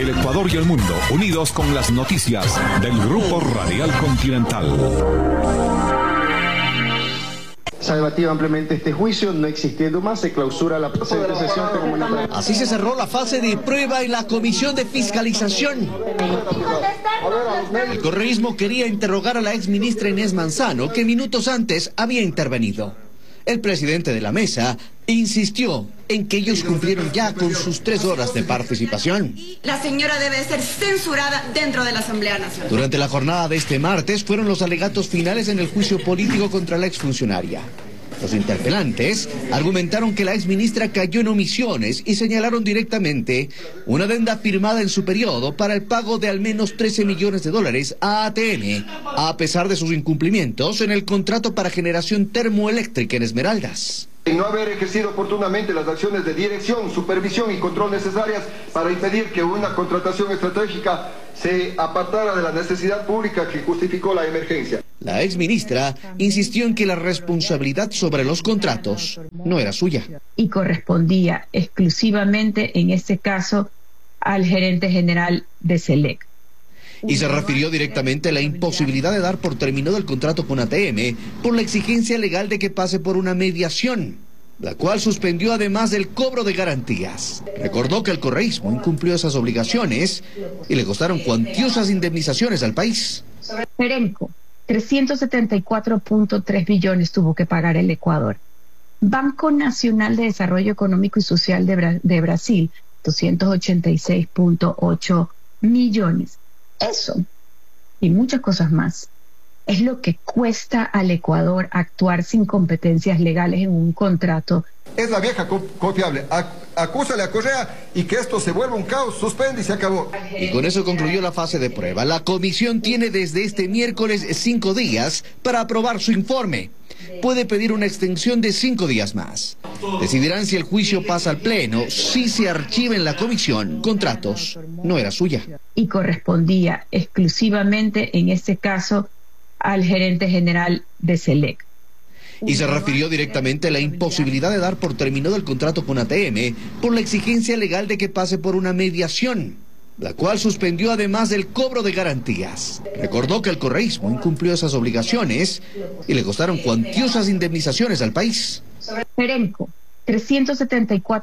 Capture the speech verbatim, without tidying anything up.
El Ecuador y el mundo, unidos con las noticias del Grupo Radial Continental. Se ha debatido ampliamente este juicio, no existiendo más, se clausura la presente sesión comunitaria. Así se cerró la fase de prueba en la comisión de fiscalización. El correísmo quería interrogar a la exministra Inés Manzano, que minutos antes había intervenido. El presidente de la mesa insistió en que ellos cumplieron ya con sus tres horas de participación. La señora debe ser censurada dentro de la Asamblea Nacional. Durante la jornada de este martes fueron los alegatos finales en el juicio político contra la exfuncionaria. Los interpelantes argumentaron que la exministra cayó en omisiones y señalaron directamente una adenda firmada en su periodo para el pago de al menos trece millones de dólares a A T M, a pesar de sus incumplimientos en el contrato para generación termoeléctrica en Esmeraldas. Y no haber ejercido oportunamente las acciones de dirección, supervisión y control necesarias para impedir que una contratación estratégica se apartara de la necesidad pública que justificó la emergencia. La exministra insistió en que la responsabilidad sobre los contratos no era suya. Y correspondía exclusivamente, en este caso, al gerente general de SELEC. Y se refirió directamente a la imposibilidad de dar por terminado el contrato con A T M por la exigencia legal de que pase por una mediación, la cual suspendió además del cobro de garantías. Recordó que el correísmo incumplió esas obligaciones y le costaron cuantiosas indemnizaciones al país. Perenco, trescientos setenta y cuatro punto tres billones tuvo que pagar el Ecuador. Banco Nacional de Desarrollo Económico y Social de, Bra de Brasil, doscientos ochenta y seis punto ocho millones. Eso y muchas cosas más es lo que cuesta al Ecuador actuar sin competencias legales en un contrato. Es la vieja confiable. Acúsale a Correa y que esto se vuelva un caos, suspende y se acabó. Y con eso concluyó la fase de prueba. La comisión tiene desde este miércoles cinco días para aprobar su informe. Puede pedir una extensión de cinco días más. Decidirán si el juicio pasa al pleno, si se archiva en la comisión. Contratos no era suya. Y correspondía exclusivamente, en este caso, al gerente general de SELEC. Y se refirió directamente a la imposibilidad de dar por terminado el contrato con A T M por la exigencia legal de que pase por una mediación, la cual suspendió además del cobro de garantías. Recordó que el correísmo incumplió esas obligaciones y le costaron cuantiosas indemnizaciones al país. Perenco, trescientos setenta y cuatro